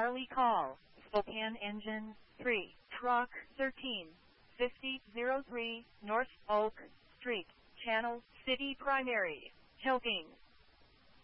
Charlie call, Spokane Engine 3, Truck 135003, North Oak Street, Channel City Primary, Hilking.